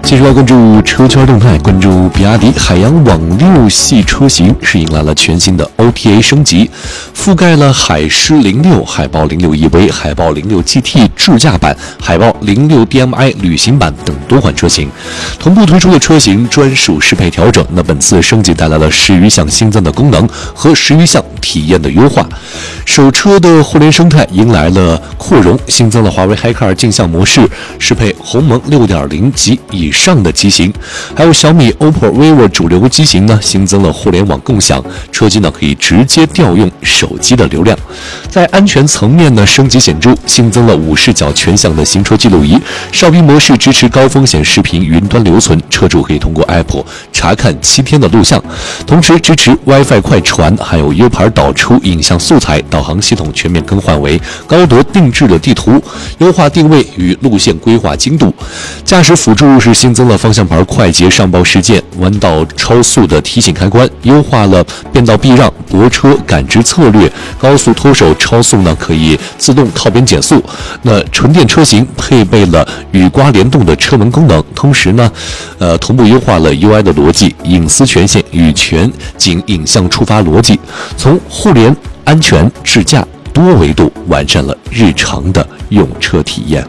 继续来关注车圈动态，关注比亚迪海洋网6系车型是迎来了全新的 OTA 升级，覆盖了海狮06、海豹06 EV、海豹06 GT 智驾版、海豹06 DMI 旅行版等多款车型，同步推出了车型专属适配调整。那本次升级带来了10余项新增的功能和10余项体验的优化。首车的互联生态迎来了扩容，新增了华为 HiCar 镜像模式，适配鸿蒙 6.0 及以上的机型，还有小米、OPPO、vivo 主流机型呢，新增了互联网共享，车机呢可以直接调用手机的流量。在安全层面呢，升级显著，新增了5视角全向的行车记录仪，哨兵模式支持高风险视频云端留存，车主可以通过 App 查看7天的录像，同时支持 WiFi 快传，还有 U 盘导出影像素材，导航系统全面更换为高德定制的地图，优化定位与路线规划精度。驾驶辅助是新增了方向盘快捷上报事件、弯道超速的提醒开关，优化了变道避让、泊车感知策略，高速脱手超速呢可以自动靠边减速。那纯电车型配备了雨刮联动的车门功能，同时呢，同步优化了 UI 的逻辑、隐私权限与全景影像触发逻辑，从互联、安全、智驾多维度完善了日常的用车体验。